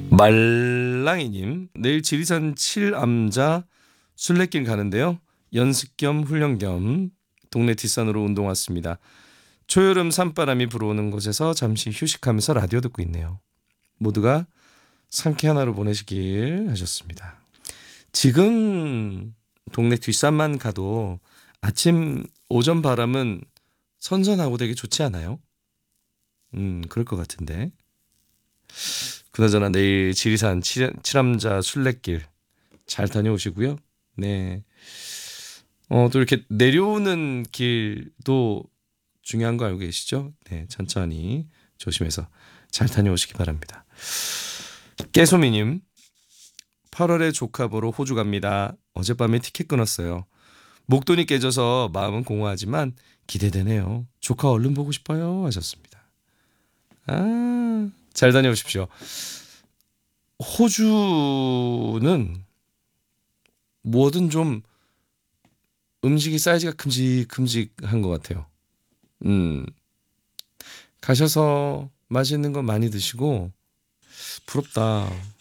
말랑이님, 내일 지리산 7암자 순례길 가는데요. 연습 겸 훈련 겸 동네 뒷산으로 운동 왔습니다. 초여름 산바람이 불어오는 곳에서 잠시 휴식하면서 라디오 듣고 있네요. 모두가 상쾌한 하루 보내시길 하셨습니다. 지금 동네 뒷산만 가도 아침 오전 바람은 선선하고 되게 좋지 않아요? 그럴 것 같은데. 그나저나 내일 지리산 칠암자 순례길 잘 다녀오시고요. 네. 또 이렇게 내려오는 길도 중요한 거 알고 계시죠? 네, 천천히 조심해서 잘 다녀오시기 바랍니다. 깨소미님, 8월에 조카 보러 호주 갑니다. 어젯밤에 티켓 끊었어요. 목돈이 깨져서 마음은 공허하지만 기대되네요. 조카 얼른 보고 싶어요 하셨습니다. 잘 다녀오십시오. 호주는 뭐든 좀 음식이 사이즈가 큼직큼직한 것 같아요. 가셔서 맛있는 거 많이 드시고 부럽다.